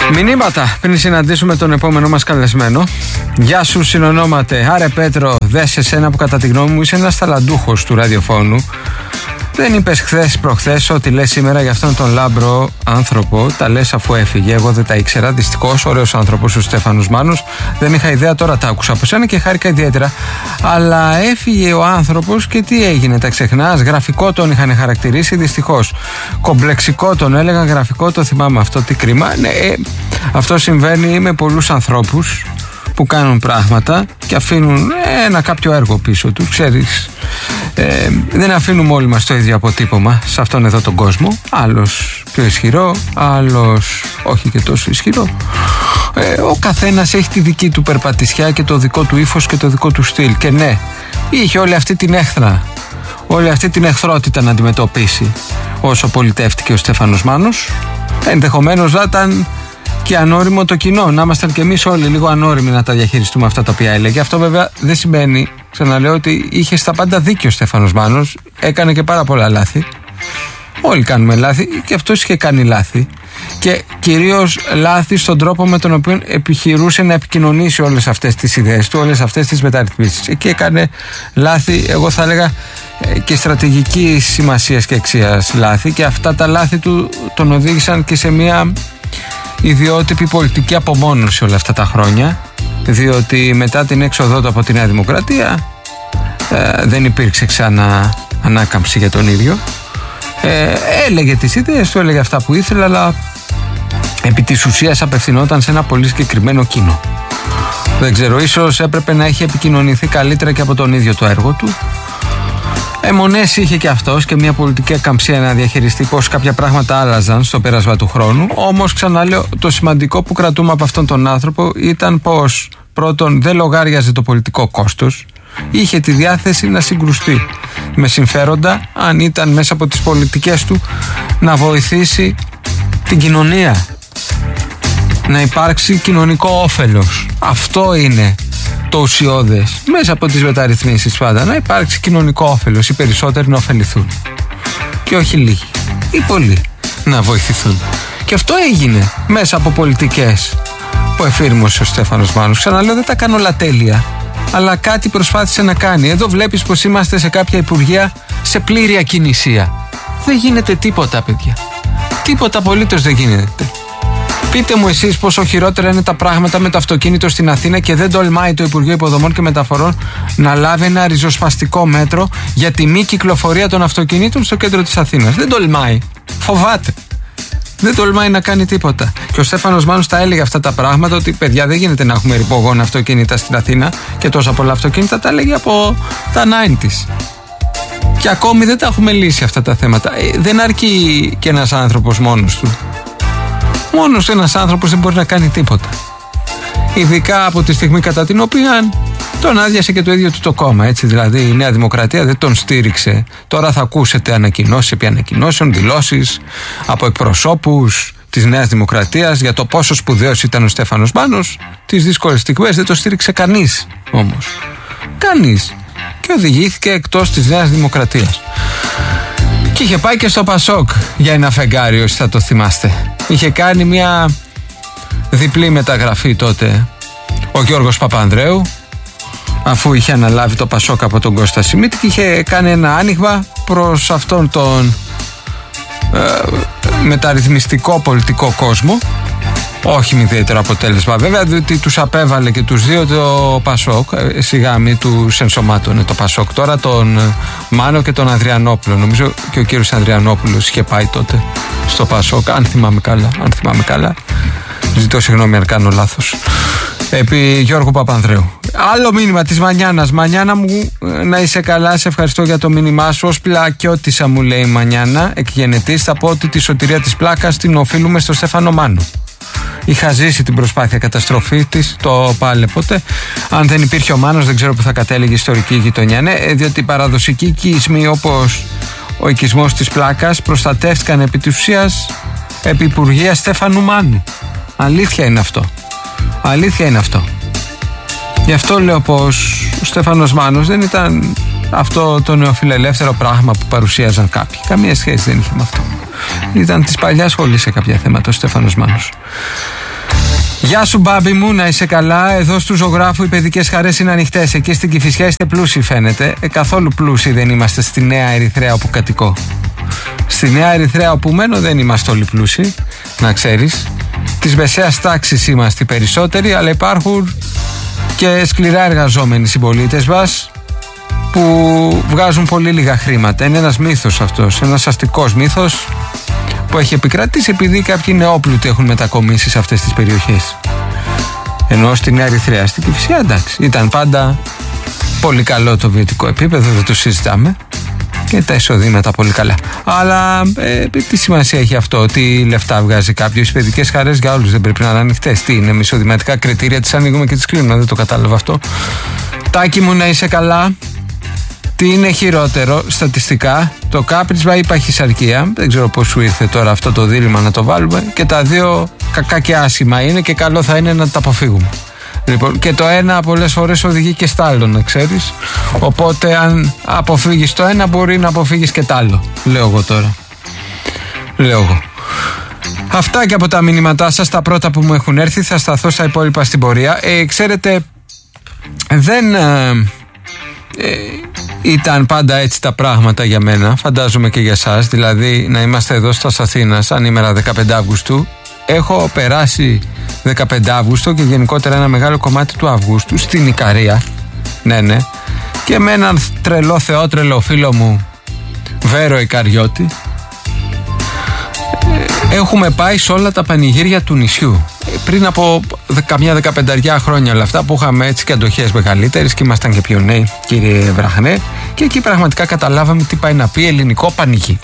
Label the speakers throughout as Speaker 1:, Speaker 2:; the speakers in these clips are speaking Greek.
Speaker 1: Μηνύματα πριν συναντήσουμε τον επόμενο μας καλεσμένο. Γεια σου συνονόματε. Άρε Πέτρο, δες εσένα που κατά τη γνώμη μου είσαι ένας ταλαντούχος του ραδιοφώνου. Δεν είπες χθες προχθές ότι λες σήμερα για αυτόν τον λάμπρο άνθρωπο. Τα λες αφού έφυγε. Εγώ δεν τα ήξερα. Δυστυχώς, ωραίος άνθρωπος ο Στέφανος Μάνος. Δεν είχα ιδέα, τώρα τα άκουσα από σένα και χάρηκα ιδιαίτερα. Αλλά έφυγε ο άνθρωπος και τι έγινε, τα ξεχνάς? Γραφικό τον είχαν χαρακτηρίσει, δυστυχώς. Κομπλεξικό τον έλεγαν, γραφικό το θυμάμαι αυτό. Τι κρίμα. Ναι, αυτό συμβαίνει με πολλούς ανθρώπους που κάνουν πράγματα και αφήνουν ένα κάποιο έργο πίσω του, ξέρεις. Δεν αφήνουμε όλοι μας το ίδιο αποτύπωμα σε αυτόν εδώ τον κόσμο. Άλλος πιο ισχυρό, άλλος όχι και τόσο ισχυρό. Ο καθένας έχει τη δική του περπατησιά και το δικό του ύφος και το δικό του στυλ. Και ναι, είχε όλη αυτή την έχθρα, όλη αυτή την εχθρότητα να αντιμετωπίσει όσο πολιτεύτηκε ο Στέφανος Μάνος. Ενδεχομένως να ήταν και ανώριμο το κοινό, να ήμασταν και εμείς όλοι λίγο ανώριμοι να τα διαχειριστούμε αυτά τα οποία έλεγε. Αυτό βέβαια δεν σημαίνει, ξαναλέω, ότι είχε στα πάντα δίκιο ο Στέφανος Μάνος. Έκανε και πάρα πολλά λάθη. Όλοι κάνουμε λάθη και αυτός είχε κάνει λάθη. Και κυρίως λάθη στον τρόπο με τον οποίο επιχειρούσε να επικοινωνήσει όλες αυτές τις ιδέες του, όλες αυτές τις μεταρρυθμίσεις. Εκεί έκανε λάθη, εγώ θα έλεγα, και στρατηγικής σημασίας και αξίας λάθη, και αυτά τα λάθη του τον οδήγησαν και σε μια ιδιότυπη πολιτική απομόνωση όλα αυτά τα χρόνια, διότι μετά την έξοδό του από τη Νέα Δημοκρατία δεν υπήρξε ξανά ανάκαμψη για τον ίδιο. Έλεγε τις ιδέες του, έλεγε αυτά που ήθελε, αλλά επί της ουσίας απευθυνόταν σε ένα πολύ συγκεκριμένο κοινό. Δεν ξέρω, ίσως έπρεπε να έχει επικοινωνηθεί καλύτερα και από τον ίδιο το έργο του. Αιμονές είχε και αυτός και μια πολιτική ακαμψία να διαχειριστεί πως κάποια πράγματα άλλαζαν στο πέρασμα του χρόνου. Όμως, ξαναλέω, το σημαντικό που κρατούμε από αυτόν τον άνθρωπο ήταν πως πρώτον δεν λογάριαζε το πολιτικό κόστος, είχε τη διάθεση να συγκρουστεί με συμφέροντα, αν ήταν μέσα από τις πολιτικές του να βοηθήσει την κοινωνία, να υπάρξει κοινωνικό όφελος. Αυτό είναι το ουσιώδες μέσα από τις μεταρρυθμίσεις, πάντα να υπάρξει κοινωνικό όφελος, οι περισσότεροι να ωφεληθούν και όχι λίγοι ή πολλοί να βοηθηθούν. Και αυτό έγινε μέσα από πολιτικές που εφήρμοσε ο Στέφανος Μάνος. Ξαναλέω, δεν τα κάνω όλα τέλεια, αλλά κάτι προσπάθησε να κάνει. Εδώ βλέπεις πως είμαστε σε κάποια υπουργεία σε πλήρη ακινησία. Δεν γίνεται τίποτα, παιδιά. Τίποτα απολύτως δεν γίνεται. Πείτε μου εσείς πόσο χειρότερα είναι τα πράγματα με το αυτοκίνητο στην Αθήνα και δεν τολμάει το Υπουργείο Υποδομών και Μεταφορών να λάβει ένα ριζοσπαστικό μέτρο για τη μη κυκλοφορία των αυτοκινήτων στο κέντρο της Αθήνας. Δεν τολμάει. Φοβάται. Δεν τολμάει να κάνει τίποτα. Και ο Στέφανος Μάνος τα έλεγε αυτά τα πράγματα, ότι παιδιά δεν γίνεται να έχουμε ρηπογόνα αυτοκίνητα στην Αθήνα και τόσα πολλά αυτοκίνητα. Τα έλεγε από τα 90's. Και ακόμη δεν τα έχουμε λύσει αυτά τα θέματα. Δεν αρκεί και ένας άνθρωπος μόνος του. Μόνος ένας άνθρωπος δεν μπορεί να κάνει τίποτα. Ειδικά από τη στιγμή κατά την οποία τον άδειασε και το ίδιο του το κόμμα. Έτσι, δηλαδή η Νέα Δημοκρατία δεν τον στήριξε. Τώρα θα ακούσετε ανακοινώσεις επί ανακοινώσεων, δηλώσεις από εκπροσώπους της Νέας Δημοκρατίας για το πόσο σπουδαίος ήταν ο Στέφανος Μάνος. Τις δύσκολες στιγμές δεν το στήριξε κανείς όμως. Κανείς. Και οδηγήθηκε εκτός της Νέας Δημοκρατίας. Και είχε πάει και στο Πασόκ για ένα φεγγάρι, όσοι θα το θυμάστε. Είχε κάνει μια διπλή μεταγραφή τότε ο Γιώργος Παπανδρέου, αφού είχε αναλάβει το Πασόκ από τον Κώστα Σιμίτη, και είχε κάνει ένα άνοιγμα προς αυτόν τον μεταρρυθμιστικό πολιτικό κόσμο. Όχι με ιδιαίτερο αποτέλεσμα βέβαια, διότι τους απέβαλε και τους δύο το Πασόκ. Σιγάμι τους ενσωμάτωνε το Πασόκ τώρα, τον Μάνο και τον Ανδριανόπουλο. Νομίζω και ο κύριος Ανδριανόπουλος είχε πάει τότε στο Πασόκ, αν θυμάμαι καλά. Ζητώ συγγνώμη αν κάνω λάθος. Επί Γιώργου Παπανδρέου. Άλλο μήνυμα της Μανιάνας. Μανιάνα μου, να είσαι καλά, σε ευχαριστώ για το μήνυμά σου. Ως πλακιώτησα, μου λέει η Μανιάνα, εκγενετής, θα πω ότι τη σωτηρία της πλάκας την οφείλουμε στο Στέφανο Μάνο. Είχα ζήσει την προσπάθεια καταστροφή της, το πάλεποτε. Αν δεν υπήρχε ο Μάνος, δεν ξέρω που θα κατέληγε η ιστορική γειτονιά. Ναι, διότι οι παραδοσιακοί οικισμοί, όπως ο οικισμός της πλάκας, προστατεύτηκαν επί της ουσίας επί Υπουργεία Στέφανου Μάνου. Αλήθεια είναι αυτό. Γι' αυτό λέω πως ο Στέφανος Μάνος δεν ήταν αυτό το νεοφιλελεύθερο πράγμα που παρουσίαζαν κάποιοι. Καμία σχέση δεν είχε με αυτό. Ήταν της παλιάς σχολής σε κάποια θέματα ο Στέφανος Μάνος. Γεια σου, μπάμπι μου, να είσαι καλά. Εδώ στου ζωγράφου οι παιδικές χαρές είναι ανοιχτές. Εκεί στην Κηφισιά είστε πλούσιοι, φαίνεται. Καθόλου πλούσιοι δεν είμαστε στη Νέα Ερυθρέα όπου κατοικώ. Στη Νέα Ερυθρέα όπου μένω δεν είμαστε όλοι πλούσιοι, να ξέρεις. Της μεσαίας τάξης είμαστε οι περισσότεροι, αλλά υπάρχουν και σκληρά εργαζόμενοι συμπολίτες μας που βγάζουν πολύ λίγα χρήματα. Είναι ένας μύθος αυτός, ένας αστικός μύθος που έχει επικρατήσει επειδή κάποιοι νεόπλουτοι έχουν μετακομίσει σε αυτές τις περιοχές. Ενώ στη Νέα Ερυθρέα, στην Κηφισιά, εντάξει, ήταν πάντα πολύ καλό το βιωτικό επίπεδο, δεν το συζητάμε, και τα εισοδήματα πολύ καλά. Αλλά τι σημασία έχει αυτό, τι λεφτά βγάζει κάποιος? Οι παιδικές χαρές για όλους δεν πρέπει να είναι ανοιχτές? Τι είναι, με εισοδηματικά κριτήρια τις ανοίγουμε και τις κλείνουμε? Δεν το κατάλαβα αυτό. Τάκη μου, να είσαι καλά. Τι είναι χειρότερο στατιστικά, το κάπνισμα ή η παχυσαρκία? Δεν ξέρω πώς σου ήρθε τώρα αυτό το δίλημμα να το βάλουμε. Και τα δύο κακά και άσχημα είναι και καλό θα είναι να τα αποφύγουμε. Λοιπόν, και το ένα πολλές φορές οδηγεί και στ' άλλο, να ξέρεις. Οπότε αν αποφύγεις το ένα μπορεί να αποφύγεις και τ' άλλο. Λέω εγώ τώρα. Λέω εγώ. Αυτά και από τα μηνύματά σας, τα πρώτα που μου έχουν έρθει. Θα σταθώ στα υπόλοιπα στην πορεία. Ξέρετε, δεν... ήταν πάντα έτσι τα πράγματα για μένα, φαντάζομαι και για εσάς. Δηλαδή να είμαστε εδώ στα Αθήνας ανήμερα 15 Αυγούστου. Έχω περάσει 15 Αύγουστο και γενικότερα ένα μεγάλο κομμάτι του Αυγούστου στην Ικαρία. Ναι. Και με έναν τρελό θεότρελο φίλο μου, Βέρο Ικαριώτη, έχουμε πάει σε όλα τα πανηγύρια του νησιού. Πριν από καμιά 15 χρόνια όλα αυτά, που είχαμε έτσι και αντοχές μεγαλύτερες και ήμασταν και πιο νέοι, κύριε Βραχνέ, και εκεί πραγματικά καταλάβαμε τι πάει να πει ελληνικό πανηγύρι.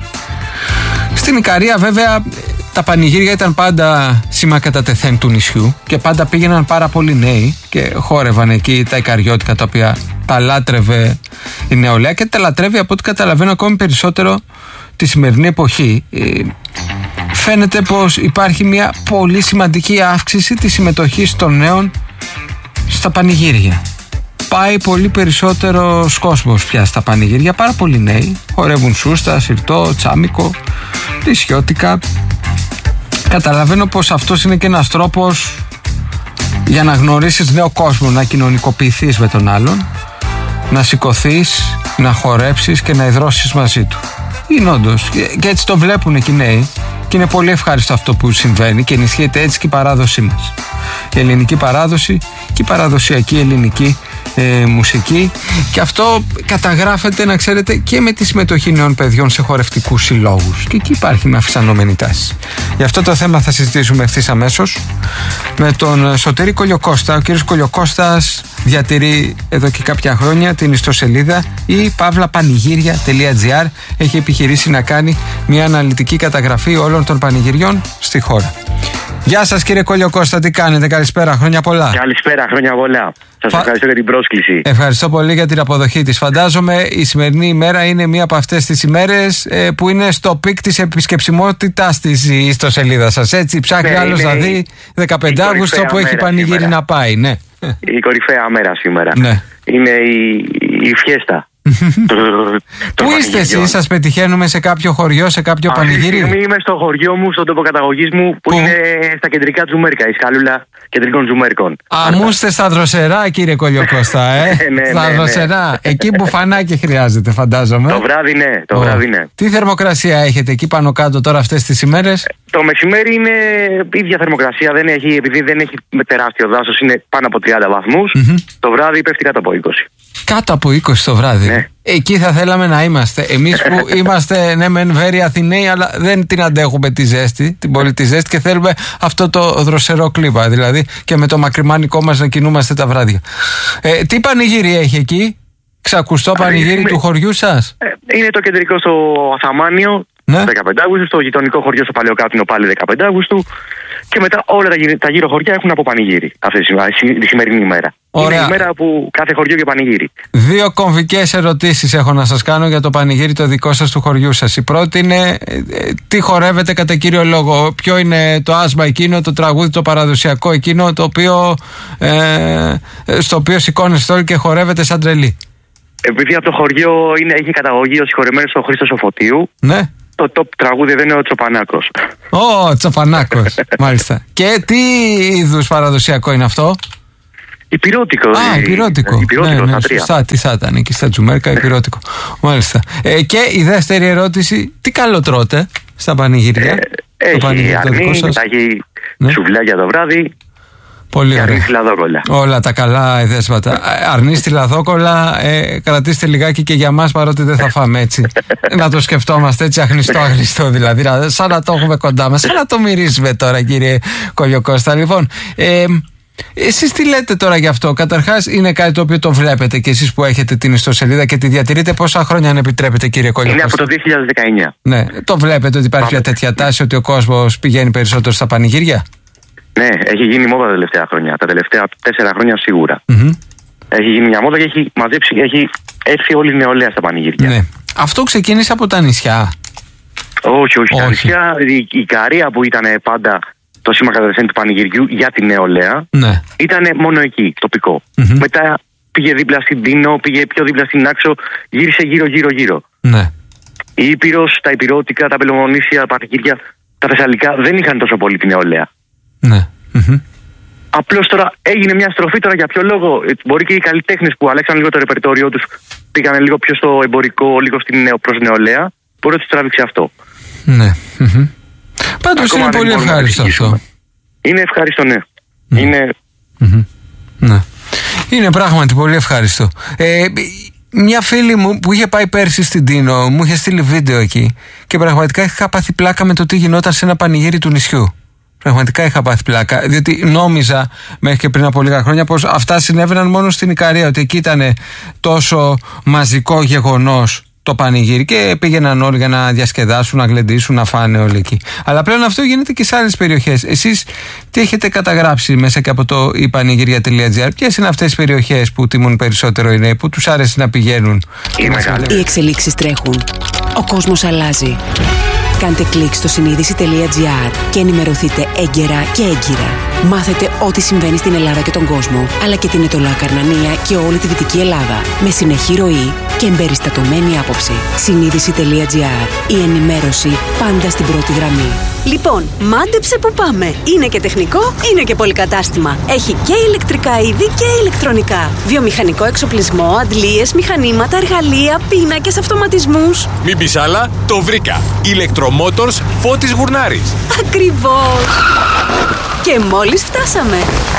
Speaker 1: Στην Ικαρία βέβαια τα πανηγύρια ήταν πάντα σήμα κατά τεθέν του νησιού και πάντα πήγαιναν πάρα πολλοί νέοι και χόρευαν εκεί τα Ικαριώτικα, τα οποία τα λάτρευε η νεολαία και τα λατρεύει, από ό,τι καταλαβαίνω, ακόμη περισσότερο τη σημερινή εποχή. Φαίνεται πως υπάρχει μια πολύ σημαντική αύξηση της συμμετοχής των νέων στα πανηγύρια. Πάει πολύ περισσότερος κόσμος πια στα πανηγύρια, πάρα πολλοί νέοι χορεύουν σούστα, σιρτό, τσάμικο, νησιώτικα. Καταλαβαίνω πως αυτός είναι και ένας τρόπος για να γνωρίσεις νέο κόσμο, να κοινωνικοποιηθείς με τον άλλον, να σηκωθείς, να χορέψεις και να ιδρώσεις μαζί του. Είναι όντως, και έτσι το βλέπουν και οι νέοι, και είναι πολύ ευχάριστο αυτό που συμβαίνει και ενισχύεται έτσι και η παράδοσή μας. Η ελληνική παράδοση και η παραδοσιακή ελληνική μουσική, και αυτό καταγράφεται, να ξέρετε, και με τη συμμετοχή νέων παιδιών σε χορευτικούς συλλόγους, και εκεί υπάρχει με αυξανόμενη τάση. Γι' αυτό το θέμα θα συζητήσουμε ευθύς αμέσως με τον Σωτήρη Κολιοκώστα. Ο κύριος Κολιοκώστας διατηρεί εδώ και κάποια χρόνια την ιστοσελίδα pavlapanigirya.gr. Έχει επιχειρήσει να κάνει μια αναλυτική καταγραφή όλων των πανηγυριών στη χώρα. Γεια σας, κύριε Κολιοκώστα, τι κάνετε? Καλησπέρα, χρόνια πολλά.
Speaker 2: Καλησπέρα, χρόνια πολλά. Σας ευχαριστώ για την πρόσκληση.
Speaker 1: Ευχαριστώ πολύ για την αποδοχή της. Φαντάζομαι η σημερινή ημέρα είναι μία από αυτές τις ημέρες που είναι στο πικ της επισκεψιμότητάς της η ιστοσελίδα σας. Έτσι, ψάχνει άλλος να δει 15 Αύγουστο που έχει πανηγύρι σήμερα να πάει. Ναι.
Speaker 2: Η κορυφαία μέρα σήμερα.
Speaker 1: Ναι.
Speaker 2: Είναι η φιέστα.
Speaker 1: Πού είστε εσείς, σας πετυχαίνουμε σε κάποιο χωριό, σε κάποιο πανηγύρι?
Speaker 2: Αυτή είμαι στο χωριό μου, στον τόπο καταγωγής μου, που είναι στα κεντρικά Τζουμέρκα, η σκαλούλα κεντρικών Τζουμέρκων.
Speaker 1: Μου είστε στα Δροσερά, κύριε Κολιοκώστα, στα Δροσερά, εκεί που φανάκι χρειάζεται, φαντάζομαι.
Speaker 2: Το βράδυ, ναι, το βράδυ, ναι.
Speaker 1: Τι θερμοκρασία έχετε εκεί πάνω κάτω τώρα αυτές τις ημέρες?
Speaker 2: Το μεσημέρι είναι ίδια θερμοκρασία, επειδή δεν έχει τεράστιο δάσος, είναι πάνω από 30 βαθμούς. Το βράδυ πέφτει κάτω από 20.
Speaker 1: Κάτω από 20 το βράδυ. Ναι. Εκεί θα θέλαμε να είμαστε. Εμείς που είμαστε, ναι, μεν βέροι Αθηναίοι, αλλά δεν την αντέχουμε τη ζέστη, την πολύ τη ζέστη, και θέλουμε αυτό το δροσερό κλίμα. Δηλαδή και με το μακριμάνικό μας να κινούμαστε τα βράδια. Τι πανηγύρι έχει εκεί? Ξακουστό πανηγύρι του χωριού σας?
Speaker 2: Είναι το κεντρικό στο Αθαμάνιο, ναι. 15 Αυγούστου, στο γειτονικό χωριό στο Παλαιοκάπτινο πάλι 15 Αυγούστου, και μετά όλα τα γύρω χωριά έχουν από πανηγύρι αυτή τη σημερινή ημέρα. Ωραία. Είναι η μέρα που κάθε χωριό και πανηγύρι.
Speaker 1: Δύο κομβικές ερωτήσεις έχω να σας κάνω για το πανηγύρι το δικό σας του χωριού σας. Η πρώτη είναι τι χορεύετε κατά κύριο λόγο? Ποιο είναι το άσμα εκείνο, το τραγούδι το παραδοσιακό εκείνο, το οποίο, στο οποίο σηκώνεστε όλοι και χορεύετε σαν τρελή?
Speaker 2: Επειδή από το χωριό έχει καταγωγή ο συγχωρεμένος ο Χρήστος ο Φωτίου.
Speaker 1: Ναι.
Speaker 2: Το top τραγούδι δεν είναι ο Τσοπανάκος.
Speaker 1: Ο Τσοπανάκος, μάλιστα. Και τι είδους παραδοσιακό είναι αυτό?
Speaker 2: Υπηρώτικο.
Speaker 1: Υπηρώτικο.
Speaker 2: Υπηρώτικο, στα τρία.
Speaker 1: Σωστά, τι σάταν εκεί στα Τζουμέρκα, υπηρώτικο. Μάλιστα. Και η δεύτερη ερώτηση, τι καλό τρώτε στα πανηγύρια?
Speaker 2: Έχει αρνί, θα έχει σουβλάκια το βράδυ.
Speaker 1: Πολύ ωραία.
Speaker 2: Λαδόκολλα.
Speaker 1: Όλα τα καλά, εδέσματα. Αρνί στη λαδόκολλα, κρατήστε λιγάκι και για μας, παρότι δεν θα φάμε έτσι. Να το σκεφτόμαστε έτσι αχνιστό δηλαδή. Σαν να το έχουμε κοντά μας, σαν να το μυρίζουμε τώρα, κύριε Κολιοκώστα. Λοιπόν, εσείς τι λέτε τώρα γι' αυτό? Καταρχάς, είναι κάτι το οποίο το βλέπετε και εσείς που έχετε την ιστοσελίδα και τη διατηρείτε πόσα χρόνια, αν επιτρέπετε, κύριε Κολιοκώστα?
Speaker 2: Είναι από το 2019.
Speaker 1: Ναι, το βλέπετε ότι υπάρχει μια τέτοια τάση, ότι ο κόσμος πηγαίνει περισσότερο στα πανηγύρια?
Speaker 2: Ναι, έχει γίνει μόδα τα τελευταία χρόνια. Τα τελευταία 4 χρόνια σίγουρα. Έχει γίνει μια μόδα και έχει μαζέψει, έχει έρθει όλη η νεολαία στα πανηγύρια.
Speaker 1: Ναι. Αυτό ξεκίνησε από τα νησιά?
Speaker 2: Όχι. Τα νησιά, η Ικαρία που ήταν πάντα το σήμα κατευθέν του πανηγυριού για τη νεολαία,
Speaker 1: ναι,
Speaker 2: ήταν μόνο εκεί, τοπικό. Μετά πήγε δίπλα στην Τίνο, πήγε πιο δίπλα στην Άξο, γύρισε γύρω.
Speaker 1: Ναι.
Speaker 2: Η Ήπειρος, τα Υπηρώτικα, τα Πελοποννήσια, τα πανηγύρια, τα Θεσσαλικά δεν είχαν τόσο πολύ τη νεολαία.
Speaker 1: Ναι.
Speaker 2: Απλώς τώρα έγινε μια στροφή. Τώρα για ποιο λόγο? Μπορεί και οι καλλιτέχνες που αλλάξαν λίγο το ρεπερτόριό τους, πήγανε λίγο πιο στο εμπορικό, λίγο προς νεολαία. Μπορεί να τους τράβηξε αυτό.
Speaker 1: Ναι. Πάντως είναι πολύ ευχάριστο αυτό.
Speaker 2: Είναι ευχάριστο, ναι.
Speaker 1: Ναι. Είναι πράγματι πολύ ευχάριστο. Μια φίλη μου που είχε πάει πέρσι στην Τίνο μου είχε στείλει βίντεο εκεί και πραγματικά είχα πάθει πλάκα με το τι γινόταν σε ένα πανηγύρι του νησιού. Πραγματικά είχα πάθει πλάκα, διότι νόμιζα μέχρι και πριν από λίγα χρόνια πως αυτά συνέβαιναν μόνο στην Ικαρία, ότι εκεί ήταν τόσο μαζικό γεγονός το πανηγύρι και πήγαιναν όλοι για να διασκεδάσουν, να γλεντήσουν, να φάνε όλοι εκεί. Αλλά πλέον αυτό γίνεται και σε άλλες περιοχές. Εσείς τι έχετε καταγράψει μέσα και από το ipanigirya.gr? Ποιες είναι αυτές οι περιοχές που τιμούν περισσότερο οι νέοι, που τους άρεσε να πηγαίνουν?
Speaker 3: Οι εξελίξεις τρέχουν. Ο κόσμος αλλάζει. Κάντε κλικ στο συνείδηση.gr και ενημερωθείτε έγκαιρα και έγκυρα. Μάθετε ό,τι συμβαίνει στην Ελλάδα και τον κόσμο, αλλά και την Ετωλά Καρνανία και όλη τη Δυτική Ελλάδα, με συνεχή ροή και εμπεριστατωμένη άποψη. Συνείδηση.gr. Η ενημέρωση πάντα στην πρώτη γραμμή.
Speaker 4: Λοιπόν, μάντεψε που πάμε. Είναι και τεχνικό, είναι και πολυκατάστημα. Έχει και ηλεκτρικά είδη και ηλεκτρονικά. Βιομηχανικό εξοπλισμό, αντλίες, μηχανήματα, εργαλεία, πίνακες, αυτοματισμούς.
Speaker 5: Μην πεις άλλα, το βρήκα. Electromotors Φώτης Γουρνάρης.
Speaker 4: Ακριβώς. Και μόλις φτάσαμε.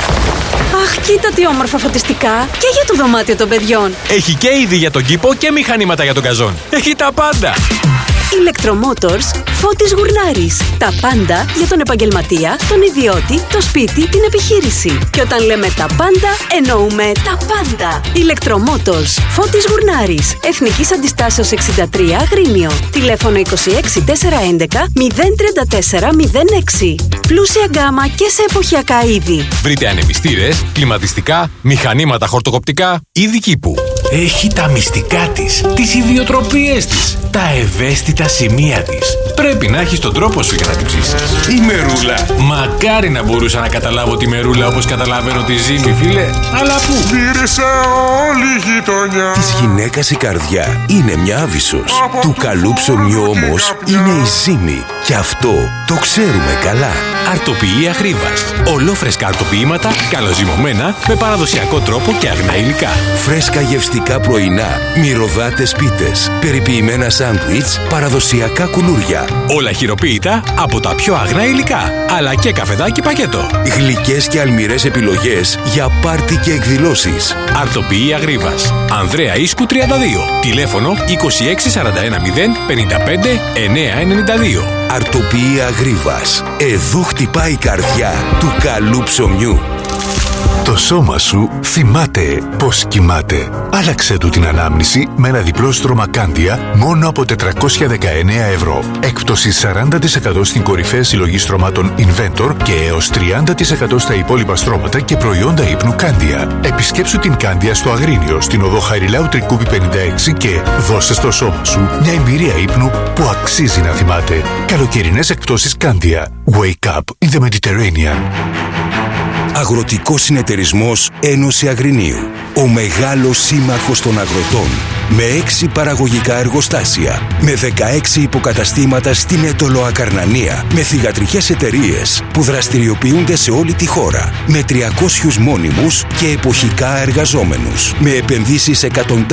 Speaker 4: Αχ, κοίτα τι όμορφα φωτιστικά. Και για το δωμάτιο των παιδιών.
Speaker 5: Έχει και είδη για τον κήπο και μηχανήματα για τον καζόν. Έχει τα πάντα.
Speaker 4: Electromotors Φώτης Γουρνάρης. Τα πάντα για τον επαγγελματία, τον ιδιώτη, το σπίτι, την επιχείρηση. Και όταν λέμε τα πάντα, εννοούμε τα πάντα. Electromotors Φώτης Γουρνάρης. Εθνικής Αντιστάσεως 63 Αγρίνιο. Τηλέφωνο 26 411 034 06. Πλούσια γκάμα και σε εποχιακά είδη.
Speaker 5: Βρείτε ανεμιστήρες, κλιματιστικά, μηχανήματα χορτοκοπτικά, είδη κήπου. Έχει τα μυστικά της, τις ιδιοτροπίες της, τα ευαίσθητα σημεία της. Πρέπει να έχεις τον τρόπο σου για να την ψήσεις. Η μερούλα. Μακάρι να μπορούσα να καταλάβω τη μερούλα όπως καταλαβαίνω τη ζύμη, φίλε. Αλλά πού?
Speaker 6: Μύρισε όλη η γειτονιά.
Speaker 7: Της γυναίκας η καρδιά είναι μια άβυσσος. Του καλού ψωμιού όμως είναι η ζύμη. Και αυτό το ξέρουμε καλά.
Speaker 5: Αρτοποιεί Αγρίβας. Ολόφρεσκα αρτοποιήματα, καλοζυμωμένα, με παραδοσιακό τρόπο και αγνά υλικά.
Speaker 7: Φρέσκα γευστικά πρωινά, μυρωδάτες πίτες, περιποιημένα σάντουιτς, παραδοσιακά κουλούρια.
Speaker 5: Όλα χειροποίητα από τα πιο αγνά υλικά, αλλά και καφεδάκι πακέτο.
Speaker 7: Γλυκές και αλμυρές επιλογές για πάρτι και εκδηλώσεις.
Speaker 5: Αρτοποιεί Αγρίβας. Ανδρέα Ίσκου 32. Τηλέφωνο 26 41 0 55 992.
Speaker 7: Αρτοποιεί Αγρίβας. Εδώ χτυπάει η καρδιά του καλού ψωμιού.
Speaker 8: Το σώμα σου θυμάται πώς κοιμάται. Άλλαξε του την ανάμνηση με ένα διπλό στρώμα Κάντια μόνο από 419 ευρώ. Έκπτωση 40% στην κορυφαία συλλογή στρωμάτων Inventor και έως 30% στα υπόλοιπα στρώματα και προϊόντα ύπνου Κάντια. Επισκέψου την Κάντια στο Αγρίνιο, στην οδό Χαριλάου Τρικούπη 56 και δώσε στο σώμα σου μια εμπειρία ύπνου που αξίζει να θυμάται. Καλοκαιρινές εκπτώσεις Κάντια. Wake up in the Mediterranean.
Speaker 7: Αγροτικός Συνεταιρισμός Ένωση Αγρινίου. Ο μεγάλος σύμμαχος των αγροτών. Με 6 παραγωγικά εργοστάσια. Με 16 υποκαταστήματα στην Αιτωλοακαρνανία. Με θυγατρικές εταιρείες που δραστηριοποιούνται σε όλη τη χώρα. Με 300 μόνιμους και εποχικά εργαζόμενους. Με επενδύσεις εκατοντάδες